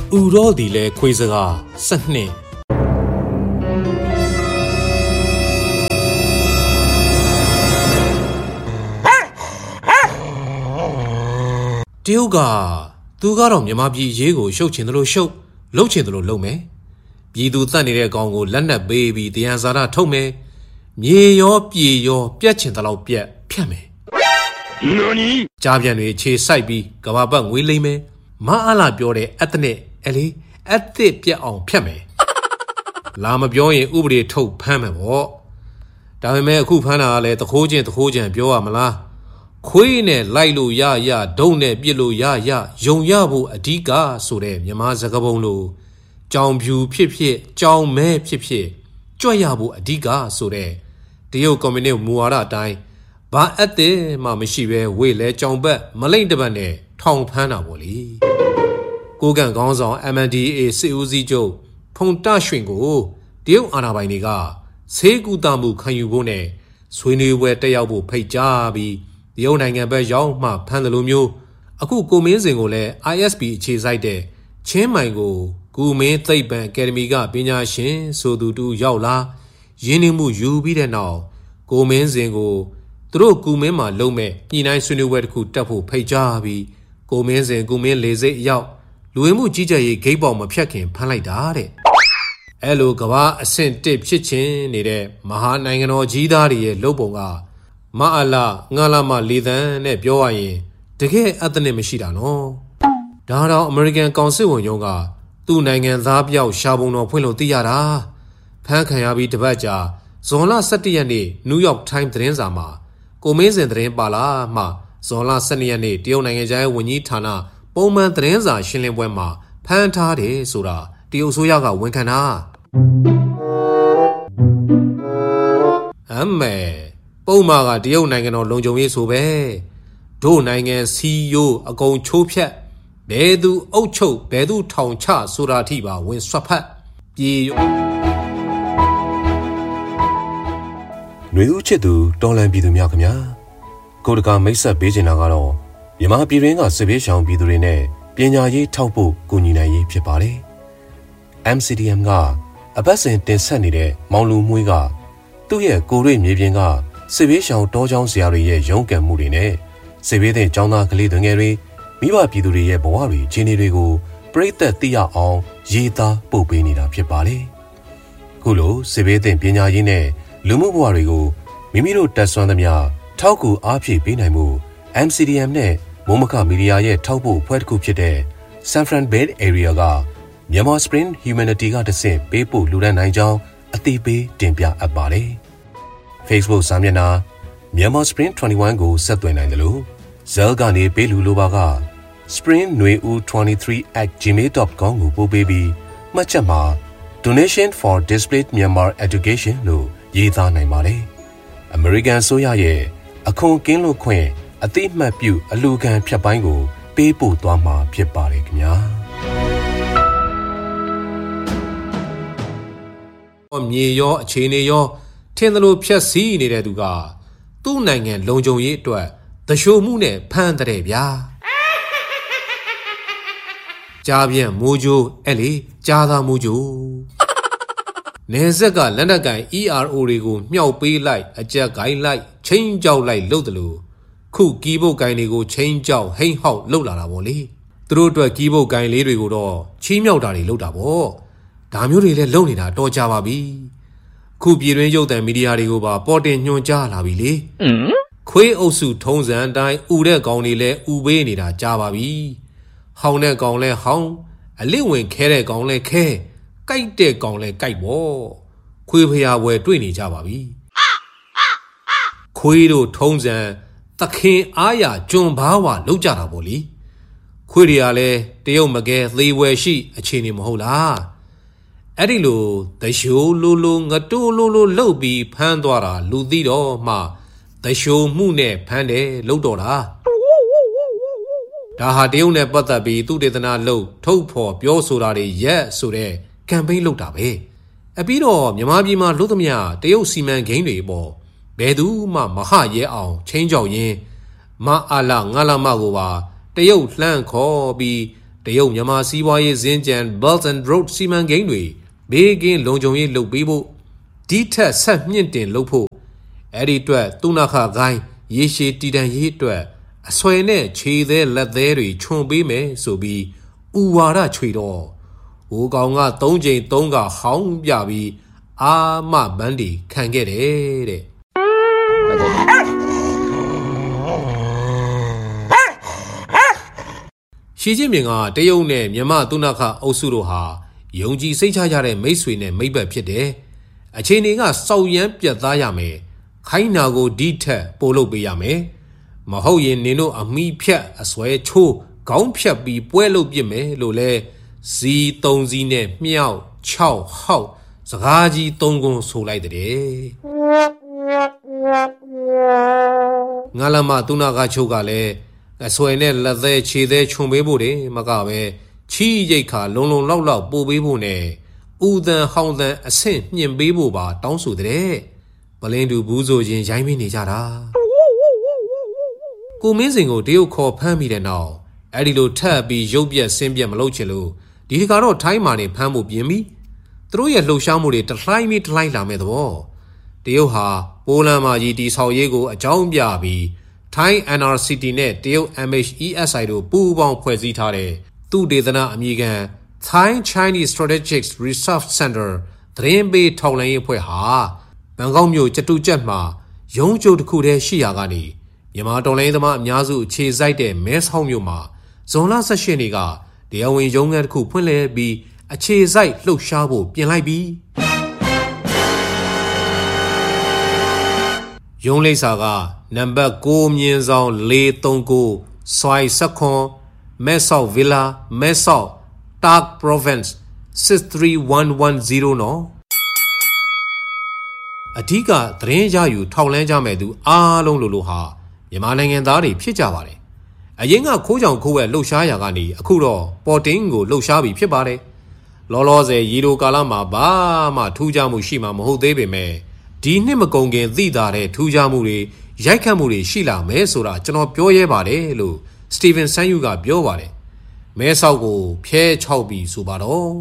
ရောဒီလေခွေစကား12တရုတ်ကသူကတော့မြန်မာပြည်ရေးကိုရှုပ်ချင်တယ်လို့ရှုပ်လှုပ်ချင်တယ်လို့လှုပ်မယ်ပြည်သူတတ်နေတဲ့အကောင်ကိုလက်နက်ပေးပြီးတရားစာရထုတ်မယ်မြေရောပြေရောပြက်ချင်တယ်လို့ပြက်ဖြတ်မယ်ကြားပြန်တွေခြေဆိုင်ပြီးကဘာပတ်ငွေလိမ့်မယ်မအားလာပြောတဲ့အက်တနစ်အလေးအက်တစ်ပြက်အောင်ဖြတ်မယ်လာမပြောရင်ဥပဒေထုတ်ဖမ်းမယ်ပေါ့ဒါပေမဲ့အခုဖမ်းတာကလည်းတခိုးချင်းပြောရမလားခွေးနဲ့လိုက်လို့ရဒုံနဲ့ပြစ်လို့ရယုံရဖို့အဓိကဆိုတဲ့မြန်မာစကားပုံလိုကြောင်ဖြူဖြစ်ကြောင်မဲဖြစ်ကြွက်ရဖို့အဓိကဆိုတဲ့တရုတ်ကွန်မြူနစ်မူဝါဒအတိုင်းဘာအက်တဲ့မှမရှိပဲဝေလဲကြောင်ပတ်မလိမ့်တပတ်နဲ့ထောင်ဖမ်းတာပေါ့လေကိုကန်ခေါင်းဆောင် MNDAA စစ်ဦးစီးချုပ်ဖုန်တရွှင်ကိုတရုတ်အာဏာပိုင်တွေကဆေးကူတာမှုခံယူဖို့နဲ့ဆွေးနွေးပွဲတက်ရောက်ဖို့ဖိတ်ကြားပြီးတရုတ်နိုင်ငံဘက်ရောက်မှဖမ်းတယ်လို့မျိုးအခုကိုမင်းစင်ကိုလည်း ISP အခြေစိုက်တဲ့ချင်းမိုင်ကိုကူမင်းသိပ္ပံအကယ်ဒမီကပညာရှင်ဆိုသူတူရောက်လာရင်းနှီးမှုယူပြီးတဲ့နောက်ကိုမင်းစင်ကိုသူတို့ကူမင်းမှာလုံမဲ့ညှိနှိုင်းဆွေးနွေးပွဲတစ်ခုတက်ဖို့ဖိတ်ကြားပြီးကိုမင်းစင်ကူမင်းလေစိတ်ရောက်လူဝင်မှုကြီးကြပ်ရေးဂိတ်ပေါက်မဖြတ်ခင်ဖမ်းလိုက်တာတဲ့အဲ့လိုကဘာအဆင့်1ဖြစ်ချင်းနေတဲ့မဟာနိုင်ငံတော်ကြီးသားတွေရဲ့လုပ်ပုံကမအလာငါလာမလေသန်းနဲ့ပြောရရင်တကယ်အသနစ်မရှိတာနော်ဒါတော့အမေရိကန်ကောင်စစ်ဝန်ရုံးကသူ့နိုင်ငံသားပြောက်ရှာပုံတော်ဖွင့်လို့သိရတာဖမ်းခံရပြီးတပတ်ကြာဇွန်လ17ရက်နေ့နယူးယောက်တိုင်းသတင်းစာမှာကိုမင်းစင်သတင်းပါလာမှဇွန်လ12ရက်နေ့တရုတ်နိုင်ငံသားဝန်ကြီးဌာနပုံမှန်သတင်းစာရှင်းလင်းပွဲမှာဖမ်းထားတယ်ဆိုတာတရုတ်အစိုးရကဝန်ခံတာအမေပုံမှာကတရုတ်နိုင်ငံတော်လုံခြုံရေးဆိုပဲတို့နိုင်ငံစီယိုအကုန်ချိုးဖြတ်ဘယ်သူအုပ်ချုပ်ဘယ်သူထောင်ချဆိုတာထိပါဝင်ဆွတ်ဖတ်ပြေຫນွေဦးချစ်သူတော်လန်ပြည်သူများခင်ဗျာကိုတကာမိတ်ဆက်ပေးချင်တာကတော့မြန်မာပြည်ရင်းကစစ်ဘေးရှောင်ပြည်သူတွေနဲ့ပညာရေးထောက်ဖို့ကူညီနိုင်ရေးဖြစ်ပါတယ် MCDM ကအပတ်စဉ်တင်ဆက်နေတဲ့မောင်လူမွေးကသူ့ရဲ့ကိုရွေမြေပြင်ကစစ်ဘေးရှောင်တောချောင်းဆရာတွေရဲ့ရုန်းကန်မှုတွေနဲ့စစ်ဘေးတဲ့ကျောင်းသားကလေးငယ်တွေမိဘပြည်သူတွေရဲ့ဘဝတွေခြေနေတွေကိုပြည်သက်သိရအောင်ရေးသားပို့ပေးနေတာဖြစ်ပါတယ်ခုလိုစစ်ဘေးတဲ့ပညာရေးနဲ့လူမှုဘဝတွေကိုမိမိတို့တက်ဆွမ်းသမျှထောက်ကူအားဖြည့်ပေးနိုင်မှု MCDM နဲ့မိုးမခမီဒီယာရဲ့ထောက်ပို့အဖွဲ့တစ်ခုဖြစ်တဲ့ San Fran Bay Area ကမြန်မာ Spring Humanity ကတဆင့်ပေးပို့လူဒန်းနိုင်ကြောင်းအသိပေးတင်ပြအပ်ပါတယ်။ Facebook စာမျက်နှာမြန်မာ Spring 21ကိုဆက်သွယ်နိုင်တယ်လို့ Zell ကနေပေးလူလိုပါက spring23@gmail.com ကိုပို့ပေးပြီးမှတ်ချက်မှာ Donation for Displaced Myanmar Education လို့ရေးသားနိုင်ပါတယ်။ American ဆိုရရဲ့အခွန်ကင်းလွတ်ခွင့်အသိမှတ်ပြုအလူခံဖြတ်ပိုင်းကိုပေးပို့သွားမှာဖြစ်ပါတယ်ခင်ဗျာမြေရောအခြေအနေရောထင်သလိုဖြက်စီးနေတဲ့သူကသူ့နိုင်ငံလုံခြုံရေးအတွက်တရှိုမှုနဲ့ဖမ်းတဲ့ဗျာကြားပြန်မိုးကြိုးအဲ့လေကြားသားမိုးကြိုးနေဆက်ကလက်နက်ကန် ERO တွေကိုမြှောက်ပေးလိုက်အကြက်ကိုင်းလိုက်ချင်းကြောက်လိုက်လုပ်တယ်လို့ခုကီးဘုတ်ကိုင်းတွေကိုချင်းကြောက်ဟိမ့်ဟောက်လှုပ်လာတာပေါ့လေသူတို့အတွက်ကီးဘုတ်ကိုင်းလေးတွေကိုတော့ချီးမြှောက်တာတွေလုပ်တာပေါ့ဒါမျိုးတွေလည်းလုပ်နေတာတော်ကြပါပြီခုပြည်တွင်းရုပ်သံမီဒီယာတွေကိုပါပေါ်တင်ညွှန်ကြားလာပြီလေခွေးအုပ်စုထုံးစံအတိုင်းဥတဲ့ကောင်တွေလည်းဥပေးနေတာကြားပါပြီဟောင်းတဲ့ကောင်လည်းဟောင်းအလစ်ဝင်ခဲတဲ့ကောင်လည်းခဲကြိုက်တဲ့ကောင်လည်းကြိုက်ပေါ့ခွေးဖျားဝယ်တွေ့နေကြပါပြီခွေးတို့ထုံးစံသခင်အားရကျွံဘာဝလောက်ကြတာပေါ့လေခွေးတွေကလည်းတရုတ်မကဲသေးဝယ်ရှိအခြေအနေမဟုတ်လားအဲ့ဒီလိုတရှိုးလိုငတိုးလိုလှုပ်ပြီးဖမ်းသွားတာလူသိတော့မှတရှိုးမှုနဲ့ဖမ်းတယ်လှုပ်တော့တာဒါဟာတရုတ်နဲ့ပတ်သက်ပြီးသူတေသနာလှုပ်ထုတ်ဖော်ပြောဆိုတာတွေရက်ဆိုတဲ့ကမ်ပိန်းလုပ်တာပဲအပြီးတော့မြန်မာပြည်မှာလို့သမျှတရုတ်စီမံကိန်းတွေပေါ့ဘယ်သူမှမဟရဲအောင်ချင်းကြောက်ရင်မအားလာငါလာမကိုပါတရုတ်လှမ်းခေါ်ပြီးတရုတ်မြန်မာစီးပွားရေးစင်ကြံ Belt and Road စီမံကိန်းတွေဘေးကင်းလုံခြုံရေးလုပ်ပေးဖို့ဒီထက်ဆက်မြင့်တင်လုပ်ဖို့အဲ့ဒီအတွက်သူနာခဂိုင်းရေရှည်တည်တံ့ရေးအတွက်အဆွဲနဲ့ခြေသေးလက်သေးတွေခြုံပေးမယ်ဆိုပြီးဥဝါဒချွေတော့ဟိုကောင်က3ချိန်3ကဟောင်းပြပြီးအာမဘန်းဒီခံခဲ့တယ်တဲ့ရှီကျင်းမြင့်ကတရုတ်နဲ့မြန်မာသူနာခအုပ်စုတို့ဟာယုံကြည်စိတ်ချကြတဲ့မိတ်ဆွေနဲ့မိတ်ဘက်ဖြစ်တယ်။အခြေအနေကစောက်ရမ်းပြတ်သားရမယ်။ခိုင်းနာကိုဒီထက်ပို့လုပ်ပေးရမယ်။မဟုတ်ရင်နင်တို့အမိဖြတ်အစွဲချိုးခေါင်းဖြတ်ပြီးပွဲလုပ်ပြစ်မယ်လို့လဲဇီ3စီးနဲ့မြောက်6ဟောက်စကားကြီး3ခုဆိုလိုက်တဲ့ငါလမသူနာကချုပ်ကလည်းအဆွဲနဲ့လက်သေးခြေသေးခြုံပေးဖို့တယ်မကပဲချီရိတ်ခါလုံလောက်ပို့ပေးဖို့နဲ့ဥသံဟောင်းသံအဆင့်မြင့်ပေးဖို့ပါတောင်းဆိုတဲ့ပလင်းတူဘူးဆိုချင်းရိုင်းမင်းနေကြတာကိုမင်းစင်ကိုတရုတ်ခေါ်ဖမ်းပြီးတဲ့နောက်အဲ့ဒီလိုထပ်ပြီးရုပ်ပြက်ဆင်းပြက်မလုပ်ချင်လို့ဒီတကတော့ထိုင်းမာနေဖမ်းဖို့ပြင်ပြီးသူတို့ရဲ့လှုပ်ရှားမှုတွေတလှိုင်းပြီးတလှိုင်းလာမဲ့သဘောတရုတ်ဟာပိုလန်မှာကြီးတီဆောက်ရေးကိုအကြောင်းပြပြီးထိုင်း NRCT နဲ့တရုတ် MHESI တို့ပူးပေါင်းဖွဲ့စည်းထားတဲ့သူဒေသနာအမည်ခံ Thai Chinese Strategic Research Center သတင်းပေးထောက်လှမ်းရေးအဖွဲ့ဟာဘန်ကောက်မြို့ကျတူကျက်မှာရုံးချုပ်တစ်ခုတည်းရှိရာကနေမြန်မာတော်လှန်ရေးသမားအများစုအခြေစိုက်တဲ့မဲဆောက်မြို့မှာဇွန်လ18ရက်နေ့ကတရားဝင်ရုံးခန်းတစ်ခုဖွင့်လှစ်ပြီးအခြေစိုက်လှုပ်ရှားဖို့ပြင်လိုက်ပြီးရုံးလိပ်စာကနံပါတ်9/439စွိုင်စခွန်မဲဆောက်ဗီလာမဲဆောက်တာ့ Province 63110နော်အဓိကသတင်းရယူထောက်လန်းကြမဲ့သူအားလုံးလိုဟာမြန်မာနိုင်ငံသားတွေဖြစ်ကြပါတယ်အရင်ကခိုးကြောင်ခိုးဝဲလှုပ်ရှားရာကနေအခုတော့ပေါ်တင်းကိုလှုပ်ရှားပြီးဖြစ်ပါတယ်လောလောဆယ်ရီလိုကာလမှာဘာမှထူးခြားမှုရှိမှာမဟုတ်သေးပေမဲ့ဒီနှစ်မကုန်ခင်သိတာတဲ့ထူးခြားမှုတွေရိုက်ခတ်မှုတွေရှိလာမယ်ဆိုတာကျွန်တော်ပြောရဲပါတယ်လို့စတီဗင်ဆန်ယူကပြောပါတယ်မဲဆောက်ကိုဖျဲ6ပြီးဆိုပါတော့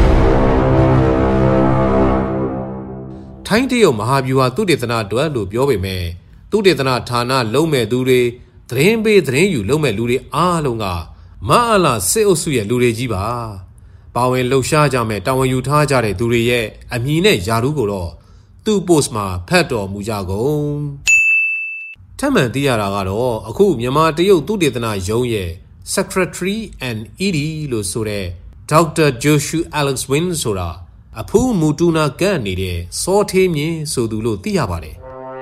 ထိုင်းတရုတ်မဟာဗျူဟာသုတေသနအတွက်လို့ပြောပေမဲ့သုတေသနဌာနလုံးမဲ့သူတွေသတင်းပေးသတင်းယူလုံးမဲ့လူတွေအားလုံးကမအလာစစ်အုပ်စုရဲ့လူတွေကြီးပါပါဝင်လှုပ်ရှားကြမဲ့တာဝန်ယူထားကြတဲ့သူတွေရဲ့အမည်နဲ့ယာရုကိုတော့သူ့ post မှာဖတ်တော်မူကြကုန်ထပ်မံသိရတာကတော့အခုမြန်မာတရုတ်သုတေသနရုံးရဲ့ Secretary and ED လို့ဆိုတဲ့ Dr. Joshua Alex Win ဆိုတာအဖူးမူတူနာကန့်နေတဲ့စောထေးမြင့်ဆိုသူလို့သိရပါတယ်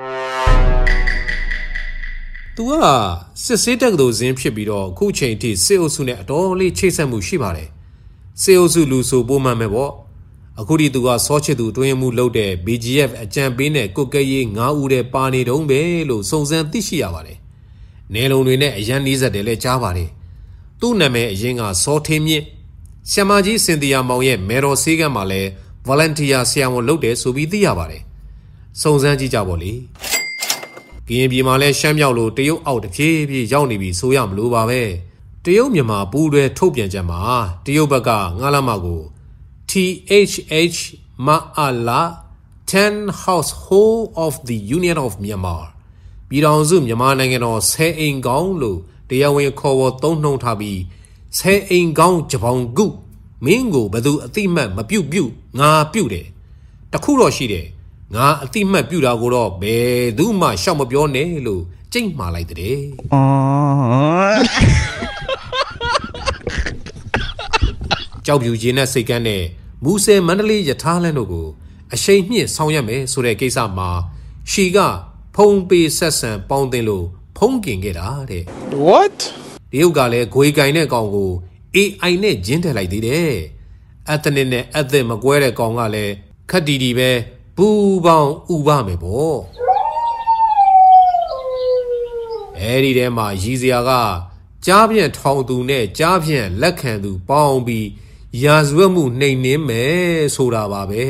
သူကစစ်ဆေးတက်ကတော်ဇင်းဖြစ်ပြီးတော့အခုချိန်ထိစစ်အုပ်စုနဲ့အတော်လေးချိတ်ဆက်မှုရှိပါတယ်စစ်အုပ်စုလူဆိုပိုမှန်မယ်ပေါ့အခုဒီသူကစောချစ်သူတွင်းမှုလုပ်တဲ့ BGF အကြံပေးနဲ့ကုတ်ကဲရေး9ဦးတည်းပါနေတုံးပဲလို့စုံစမ်းသိရှိရပါတယ်နယ်လုံတွေနဲ့အရန်နီးစက်တယ်လဲကြားပါတယ်သူ့နာမည်အရင်ကစောထေးမြင့်ဆ iam ကြီးစင်တီယာမောင်ရဲ့မေတော်ဆေးကမ်းမှာလဲ volunteer ဆရာဝန်လုပ်တယ်ဆိုပြီးသိရပါတယ်စုံစမ်းကြည့်ကြပါလေကရင်ပြည်မှာလဲရှမ်းမြောက်လို့တရုတ်အောက်တစ်ပြေးပြေးရောက်နေပြီဆိုရမလို့ပါပဲတရုတ်မြန်မာပူးတွဲထုတ်ပြန်ချက်မှာတရုတ်ဘက်ကငါးလမကို THH Ma'ala 10 Household of the Union of Myanmar ပြည်ထောင်စုမြန်မာနိုင်ငံတော်10အိမ်ကောင်းလို့တရားဝင်ခေါ်ဝေါ်သုံးနှုန်းထားပြီး10အိမ်ကောင်းဂျပောင်ကုမင်းကိုဘသူအတိမတ်မပြုတ်ငါပြုတ်တယ်တခုတော့ရှိတယ်ငါအတိမတ်ပြုတ်တာကိုတော့ဘယ်သူမှရှောက်မပြောနဲ့လို့ကြိတ်မှားလိုက်တဲ့ကြောက်ပြူခြင်းနဲ့စိတ်ကန်းနဲ့မူဆယ်မန္တလေးယထာလန်းတို့ကိုအရှိန်မြင့်ဆောင်ရွက်မယ်ဆိုတဲ့ကိစ္စမှာရှီကဖုံပေးဆက်ဆံပေါင်းတင်လို့ဖုံးကင်ခဲ့တာတဲ့ What တရုတ်ကလည်းဂွေကင်တဲ့ကောင်ကို AI နဲ့ဂျင်းထည့်လိုက်သေးတယ်အသနစ်နဲ့အသက်မကွဲတဲ့ကောင်ကလည်းခက်တီတီပဲပူပေါင်းဥပမယ်ပေါ့အဲဒီထဲမှာရည်စရာကကြားပြန့်ထောင်သူနဲ့ကြားပြန့်လက်ခံသူပေါင်းပြီးရာဇဝတ်မှုနှိမ်နင်းမယ်ဆိုတာပါပဲ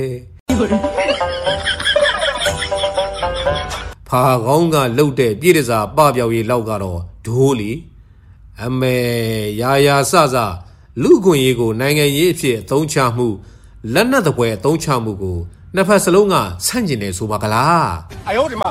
ဖာကောင်းကလှုပ်တဲ့ပြည်တစားပပြောက်ရေးလောက်ကတော့ဒိုးလီအမေရာစလူ့အခွင့်အရေးကိုနိုင်ငံရေးအဖြစ်အသုံးချမှုလက်နက်သပွဲအသုံးချမှုကိုနှစ်ဖက်စလုံးကဆန့်ကျင်တယ်ဆိုပါကလား။哎呦我的妈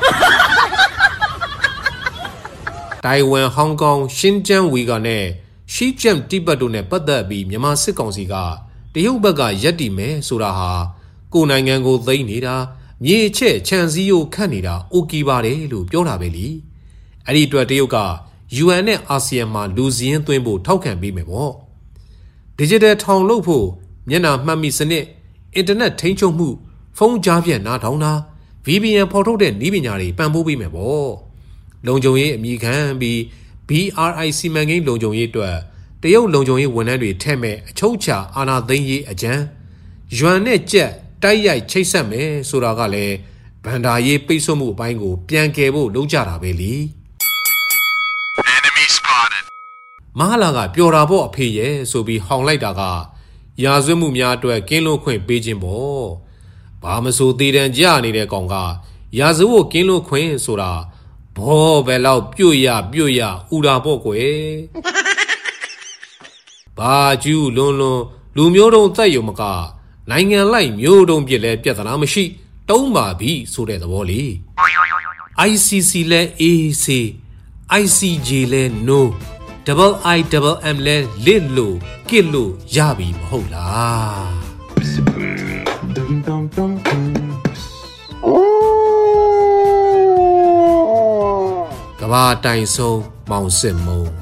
တိုင်ဝမ်ဟောင်ကောင်ရှင်းကျန်းဝီဂါနဲ့ရှီကျမ်တိဘက်တို့နဲ့ပတ်သက်ပြီးမြန်မာစစ်ကောင်စီကတရုတ်ဘက်ကရက်တီမယ်ဆိုတာဟာကိုယ်နိုင်ငံကိုသိမ်းနေတာမြေချက်ခြံစည်းရိုးခတ်နေတာအိုကီပါတယ်လို့ပြောတာပဲလीအဲ့ဒီအတွက်တရုတ်က UN နဲ့အာဆီယံမှာလူစည်းရင်းသွင်းဖို့ထောက်ခံပေးမယ်ပေါ့ဒီဂျစ်တယ်ထောင်လုပ်ဖို့မျက်နှာမှတ်မိစနစ်အင်တာနက်ထိန်းချုပ်မှုဖုန်းကြားဖြတ်နားထောင်တာ VPN ဖော်ထုတ်တဲ့နည်းပညာတွေပံ့ပိုးပေးမယ်ပေါ့လုံခြုံရေးအမိခံပြီး BRI စီမံကိန်းလုံခြုံရေးအတွက်တရုတ်လုံခြုံရေးဝန်ထမ်းတွေထဲ့မဲ့အချုပ်ချာအာဏာသိမ်းရေးအကြံရွမ်နဲ့ကြက်တိုက်ရိုက်ချိတ်ဆက်မယ်ဆိုတာကလည်းဗန်ဒါရေးပိတ်ဆို့မှုအပိုင်းကိုပြန်ကယ်ဖို့လုပ်ကြတာပဲလी Enemy spotted မဟာလာကပျော်တာပေါ့အဖေရဲ့ဆိုပြီးဟောင်လိုက်တာကရာဇဝတ်မှုများအတွက်ကင်းလွတ်ခွင့်ပေးခြင်းပေါ့ဘာမဆိုသေးတန်ကြနေတဲ့ကောင်ကရာဇဝတ်ကင်းလွတ်ခွင့်ဆိုတာဘောဘယ်လောက်ပြုတ်ရဥတာပေါ့ကွယ်ဘာကျူးလွန်လူမျိုးတုံးသက်ယုံမကနိုင်ငံလိုက်မျိုးတုံးပြစ်လဲပြဿနာမရှိတုံးပါပြီဆိုတဲ့သဘောလေ ICC လဲ AC ICJ လဲ No IIMM လဲလစ်လို့ကစ်လို့ရပြီမဟုတ်လားကဘာတိုင်ဆုံးမောင်စစ်မုံ